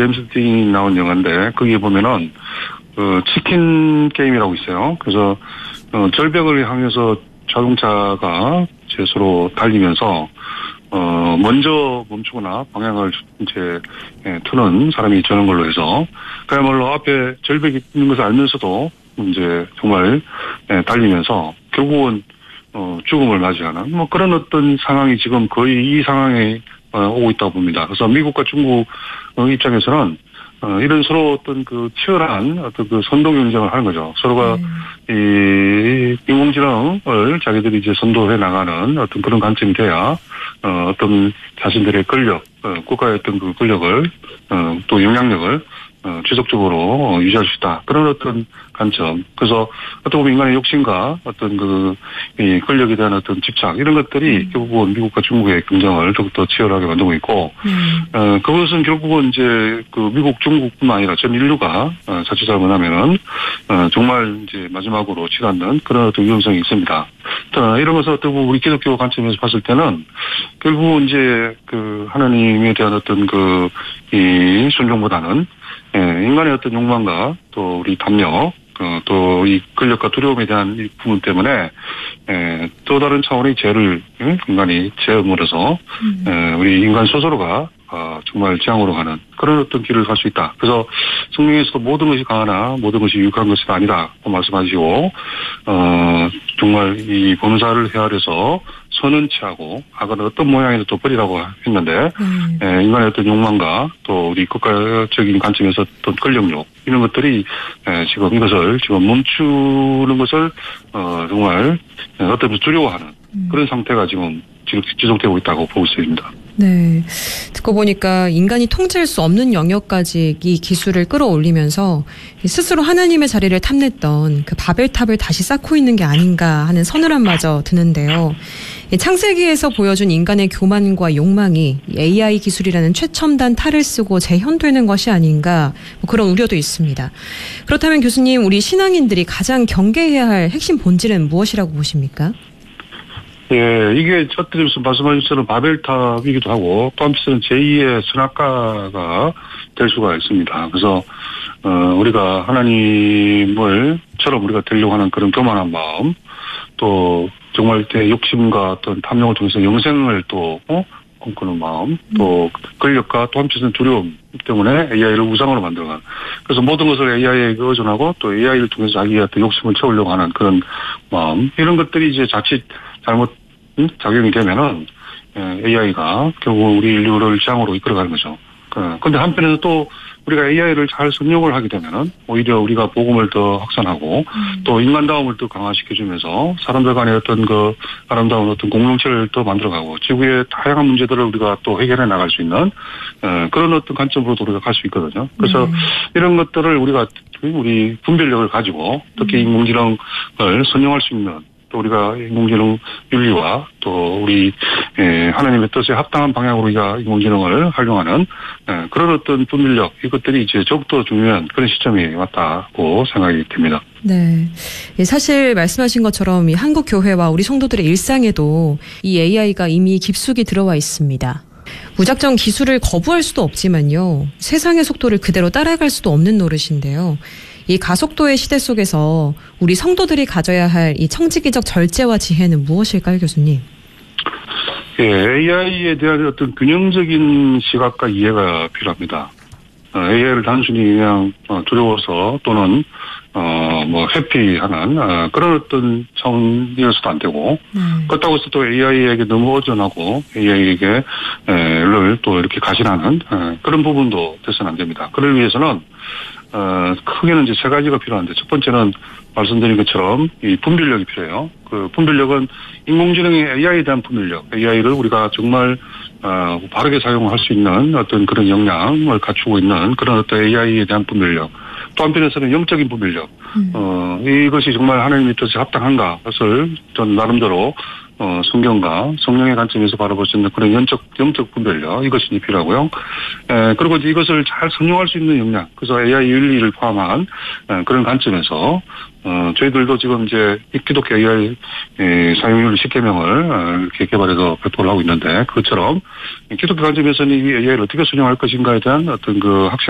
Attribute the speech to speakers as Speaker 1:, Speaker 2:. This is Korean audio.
Speaker 1: 제임스 딘이 나온 영화인데 거기에 보면은 치킨 게임이라고 있어요. 그래서 절벽을 향해서 자동차가 이제 서로 달리면서 먼저 멈추거나 방향을 이제 트는 사람이 저는 걸로 해서 그야말로 앞에 절벽이 있는 것을 알면서도 이제 정말 달리면서 결국은 죽음을 맞이하는 뭐 그런 어떤 상황이 지금 거의 이 상황에 오고 있다고 봅니다. 그래서 미국과 중국 입장에서는 이런 서로 어떤 그 치열한 어떤 그 선도 경쟁을 하는 거죠. 서로가 이 인공지능을 자기들이 이제 선도해 나가는 어떤 그런 관점이 돼야 어떤 자신들의 권력, 국가의 어떤 그 권력을 또 영향력을 지속적으로 유지할 수 있다. 그런 어떤 관점. 그래서 어떻게 보면 인간의 욕심과 어떤 이 권력에 대한 어떤 집착 이런 것들이 결국은 미국과 중국의 경쟁을 더욱더 치열하게 만들고 있고, 그것은 결국은 이제 그 미국, 중국뿐만 아니라 전 인류가 자칫 잘못하면은 정말 이제 마지막으로 치닫는 그런 어떤 위험성이 있습니다. 이런 것을 어떻게 보면 우리 기독교 관점에서 봤을 때는 결국은 이제 그 하나님에 대한 어떤 이 순종보다는 인간의 어떤 욕망과 또 우리 담력, 또 이 권력과 두려움에 대한 이 부분 때문에 또 다른 차원의 죄를 인간이 죄음으로써 우리 인간 스스로가 정말 재앙으로 가는 그런 어떤 길을 갈 수 있다. 그래서 성경에서도 모든 것이 강하나 모든 것이 유익한 것은 아니라고 말씀하시고 정말 이 범사를 헤아려서 선은 취하고 악은 어떤 모양이든 또 버리라고 했는데 인간의 어떤 욕망과 또 우리 국가적인 관점에서 어떤 권력욕 이런 것들이 지금 이것을 지금 멈추는 것을 정말 어떤 두려워하는 그런 상태가 지금 지속되고 있다고 보고 있습니다.
Speaker 2: 네. 듣고 보니까 인간이 통제할 수 없는 영역까지 이 기술을 끌어올리면서 스스로 하나님의 자리를 탐냈던 그 바벨탑을 다시 쌓고 있는 게 아닌가 하는 서늘함마저 드는데요. 창세기에서 보여준 인간의 교만과 욕망이 AI 기술이라는 최첨단 탈을 쓰고 재현되는 것이 아닌가 뭐 그런 우려도 있습니다. 그렇다면 교수님, 우리 신앙인들이 가장 경계해야 할 핵심 본질은 무엇이라고 보십니까?
Speaker 1: 예, 이게 어떻게 말씀하신 것처럼 바벨탑이기도 하고 또 한편으로는 제2의 선악과가 될 수가 있습니다. 그래서 우리가 하나님을처럼 우리가 되려고 하는 그런 교만한 마음, 또 정말 내 욕심과 어떤 탐욕을 통해서 영생을 또 꿈꾸는 마음, 또 권력과 또 한편으로는 두려움 때문에 AI를 우상으로 만들어가는. 그래서 모든 것을 AI에게 의존하고 또 AI를 통해서 자기의 어떤 욕심을 채우려고 하는 그런 마음, 이런 것들이 이제 자칫 잘못 작용이 되면은 AI가 결국 우리 인류를 재앙으로 이끌어가는 거죠. 그런데 한편에서 또 우리가 AI를 잘 선용을 하게 되면은 오히려 우리가 복음을 더 확산하고 또 인간다움을 더 강화시켜주면서 사람들 간의 어떤 그 아름다운 어떤 공동체를 더 만들어가고 지구의 다양한 문제들을 우리가 또 해결해 나갈 수 있는 그런 어떤 관점으로도 우리가 갈 수 있거든요. 그래서 이런 것들을 우리 분별력을 가지고 특히 인공지능을 선용할 수 있는 또 우리가 인공지능 윤리와 또 우리 하나님의 뜻에 합당한 방향으로 우리가 인공지능을 활용하는 그런 어떤 분별력 이것들이 이제 더욱더 중요한 그런 시점이 왔다고 생각이 듭니다.
Speaker 2: 네, 사실 말씀하신 것처럼 이 한국 교회와 우리 성도들의 일상에도 이 AI가 이미 깊숙이 들어와 있습니다. 무작정 기술을 거부할 수도 없지만요, 세상의 속도를 그대로 따라갈 수도 없는 노릇인데요. 이 가속도의 시대 속에서 우리 성도들이 가져야 할 이 청지기적 절제와 지혜는 무엇일까요, 교수님?
Speaker 1: 예, AI에 대한 어떤 균형적인 시각과 이해가 필요합니다. AI를 단순히 그냥 두려워서 또는 회피하는 그런 어떤 차원이어서도 안 되고 그렇다고 해서 또 AI에게 너무 의존하고 AI에게 또 이렇게 가신하는 그런 부분도 돼서는 안 됩니다. 그를 위해서는 크게는 이제 세 가지가 필요한데 첫 번째는 말씀드린 것처럼 이 분별력이 필요해요. 그 분별력은 인공지능의 AI에 대한 분별력, AI를 우리가 정말 바르게 사용할 수 있는 어떤 그런 역량을 갖추고 있는 그런 어떤 AI에 대한 분별력. 또 한편에서는 영적인 분별력. 이것이 정말 하나님의 뜻에 합당한가 것을 전 나름대로 성경과 성령의 관점에서 바라볼 수 있는 그런 영적 분별력 이것이 필요하고요. 그리고 이제 이것을 잘 선용할 수 있는 역량. 그래서 AI 윤리를 포함한 그런 관점에서 저희들도 지금 이제 기독교 AI 사용률 10계명을 이렇게 개발해서 배포를 하고 있는데 그것처럼 기독교 관점에서는 이 AI를 어떻게 선용할 것인가에 대한 어떤 그 학습